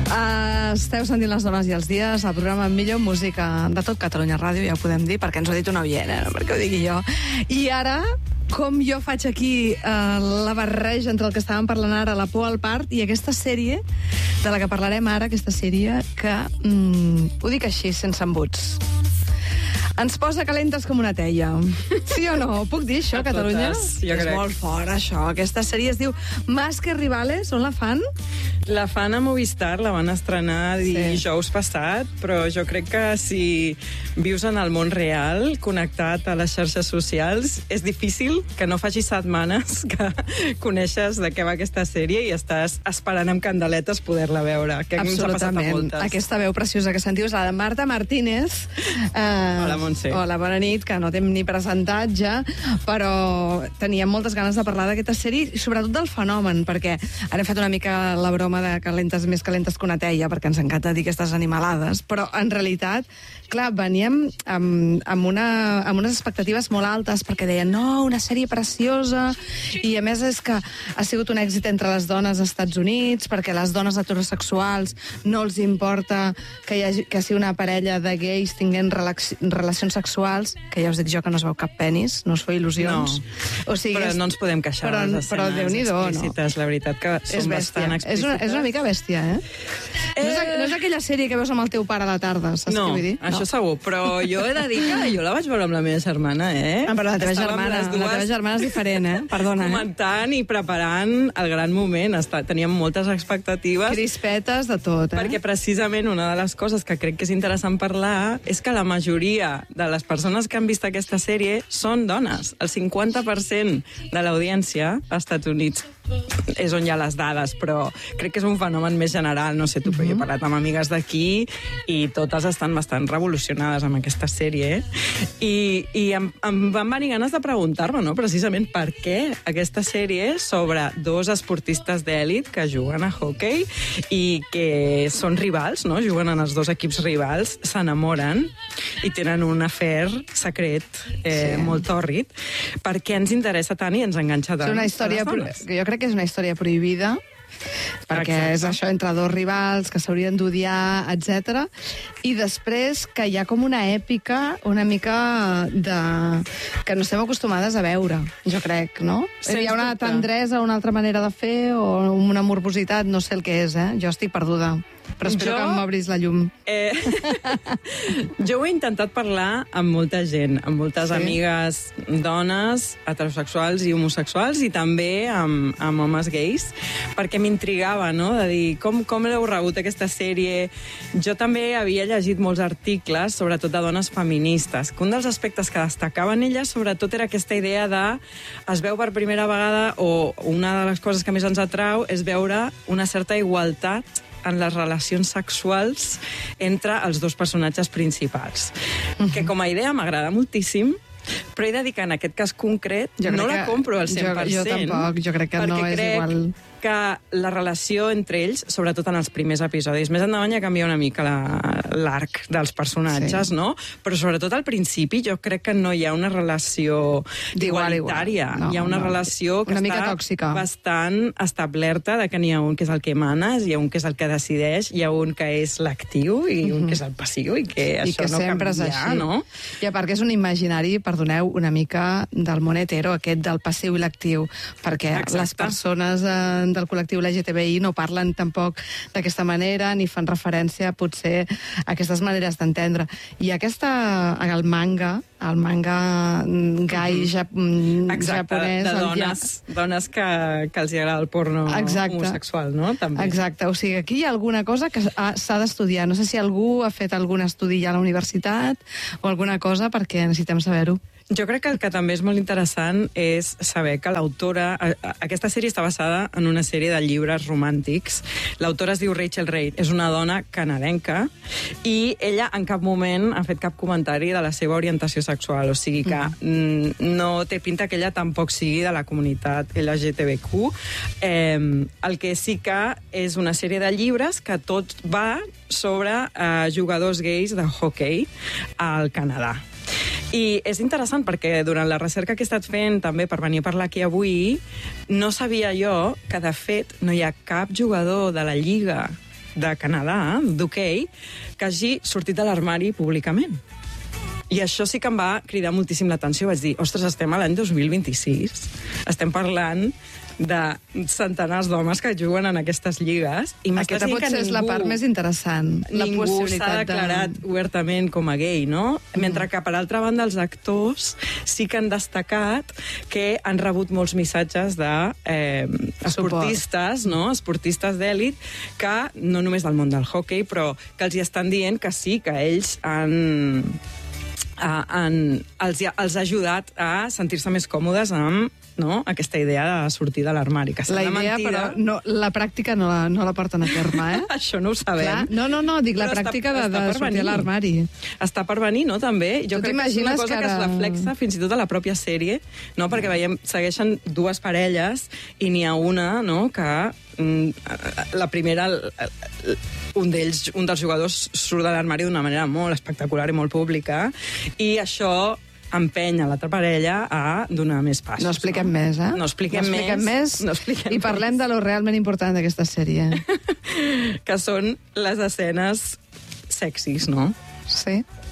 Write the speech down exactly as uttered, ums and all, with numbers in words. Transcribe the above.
Uh, esteu sentint Les dones i els dies, el programa amb millor música de tot Catalunya Ràdio, ja ho podem dir, perquè ens ho ha dit una oient, eh? No perquè ho digui jo. I ara, com jo faig aquí uh, la barreja entre el que estàvem parlant ara, la por al part, i aquesta sèrie, de la que parlarem ara, aquesta sèrie que, mm, ho dic així, sense embuts, ens posa calentes com una teia. Sí o no? Puc dir això, a Catalunya? Jo és crec. molt fort, això. Aquesta sèrie es diu Más que rivales. On la fan? La fan a Movistar, la van estrenar dijous sí. passat, però jo crec que si vius en el món real, connectat a les xarxes socials, és difícil que no faci setmanes que coneixes de què va aquesta sèrie i estàs esperant amb candeletes poder-la veure, que ens ha passat a moltes. Aquesta veu preciosa que sentiu és la de Marta Martínez. Eh, Hola, Montse. Hola, bona nit, que no té ni presentatge, però teníem moltes ganes de parlar d'aquesta sèrie i sobretot del fenomen, perquè ara hem fet una mica la broma de calentes més calentes que una teia, perquè ens encanta dir aquestes animalades, però en realitat, clar, veníem amb, amb, una, amb unes expectatives molt altes, perquè deien, no, una sèrie preciosa, i a més és que ha sigut un èxit entre les dones als Estats Units, perquè les dones heterosexuals no els importa que hi hagi, que sigui una parella de gais tinguent relax, relacions sexuals, que ja us dic jo que no es veu cap penis, no us feu il·lusions. No, o sigui, però no ens podem queixar però, de les escenes explícites, no? La veritat que són bastant explícites. És una, és una mica bèstia, eh? eh? No, és, no és aquella sèrie que veus amb el teu pare a la tarda, saps no, què vull dir? No, això segur, però jo he de dir que jo la vaig veure amb la meva germana, eh? Ah, però la teva, germana, la teva germana és diferent, eh? Perdona, eh? Comentant i preparant el gran moment. Està, teníem moltes expectatives. Crispetes de tot, eh? Perquè precisament una de les coses que crec que és interessant parlar és que la majoria de les persones que han vist aquesta sèrie són dones. El cinquanta per cent de l'audiència als Estats Units és on hi ha les dades, però crec que és un fenomen més general, no sé tu, però jo he parlat amb amigues d'aquí i totes estan bastant revolucionades amb aquesta sèrie, i, i em, em van venir ganes de preguntar-me, no?, precisament per què aquesta sèrie sobre dos esportistes d'èlit que juguen a hockey i que són rivals, no?, juguen en els dos equips rivals, s'enamoren i tenen un afer secret eh, sí. molt tòrrid. Per què ens interessa tant i ens enganxa tant? És una història, que jo crec que és una història prohibida, perquè Exacte. És això entre dos rivals que s'haurien d'odiar, etcètera. I després que hi ha com una èpica una mica de... que no estem acostumades a veure, jo crec, no? Sens hi ha una tendresa, una altra manera de fer, o una morbositat, no sé el que és, eh? Jo estic perduda. Però espero jo, que m'obris la llum. Eh, jo ho he intentat parlar amb molta gent, amb moltes sí. amigues dones, heterosexuals i homosexuals, i també amb, amb homes gais, perquè m'intrigava, no?, de dir, com, com l'heu rebut aquesta sèrie? Jo també havia llegit molts articles, sobretot de dones feministes, que un dels aspectes que destacaven elles, sobretot, era aquesta idea de es veu per primera vegada, o una de les coses que més ens atrau és veure una certa igualtat en les relacions sexuals entre els dos personatges principals. Uh-huh. Que com a idea m'agrada moltíssim, però he de dir que en aquest cas concret jo no la compro al cent per cent. Jo, jo tampoc, jo crec que no és igual. Que la relació entre ells, sobretot en els primers episodis, més endavant ja canvia una mica l'arc la, dels personatges, sí. no? Però sobretot al principi jo crec que no hi ha una relació igualitària. No, hi ha una no. relació que una està tòxica. Bastant establerta, de que n'hi ha un que és el que manes, hi ha un que és el que decideix, hi ha un que és l'actiu i uh-huh. un que és el passiu, i que I això que no canvia, és així. No? I a part que és un imaginari, perdoneu, una mica del món hetero, aquest del passiu i l'actiu, perquè Exacte. Les persones eh, del col·lectiu L G T B I no parlen tampoc d'aquesta manera, ni fan referència, potser, a aquestes maneres d'entendre. I aquesta, el manga, el manga gai mm-hmm. jap, Exacte, japonès... de dones, ja... dones que, que els agrada el porno Exacte. Homosexual, no? També. Exacte, o sigui, aquí hi ha alguna cosa que s'ha d'estudiar. No sé si algú ha fet algun estudi ja a la universitat o alguna cosa, perquè necessitem saber-ho. Jo crec que el que també és molt interessant és saber que l'autora... Aquesta sèrie està basada en una sèrie de llibres romàntics. L'autora es diu Rachel Reid, és una dona canadenca, i ella en cap moment ha fet cap comentari de la seva orientació sexual, o sigui que mm. no té pinta que ella tampoc sigui de la comunitat L G T B Q. Eh, el que sí que és una sèrie de llibres que tot va sobre eh, jugadors gais de hockey al Canadà. I és interessant perquè durant la recerca que he estat fent també per venir a parlar aquí avui, no sabia jo que, de fet, no hi ha cap jugador de la Lliga de Canadà, d'U K, que hagi sortit de l'armari públicament. I això sí que em va cridar moltíssim l'atenció. Vaig dir, ostres, estem a l'any dos mil vint-i-sis, estem parlant de centenars d'homes que juguen en aquestes lligues. I aquesta potser és la part més interessant. La ningú s'ha declarat de... obertament com a gay, no? Mm. Mentre que, per altra banda, els actors sí que han destacat que han rebut molts missatges de eh, esportistes, no? Esportistes d'èlit, que no només del món del hockey, però que els hi estan dient que sí, que ells han... Uh, en, els, els ha ajudat a sentir-se més còmodes amb no, aquesta idea de sortir de l'armari. Que la idea, mentida... però no, la pràctica no la, no la porten a terme, eh? Això no ho sabem. Clar, no, no, no, dic la però pràctica està, de, de sortir venir. a l'armari. Està per venir, no, també? Jo tu crec que és una cosa que, ara... que es reflexa fins i tot a la pròpia sèrie, no? Perquè veiem, segueixen dues parelles i n'hi ha una, no?, que la primera, un d'ells, un dels jugadors surt de l'armari d'una manera molt espectacular i molt pública, i això empeny a l'altra parella a donar més passos. No expliquem no? més, eh? No expliquem, no expliquem més, més. No expliquem I parlem més. de lo realment important d'aquesta sèrie. Que són les escenes sexis, no? Sí.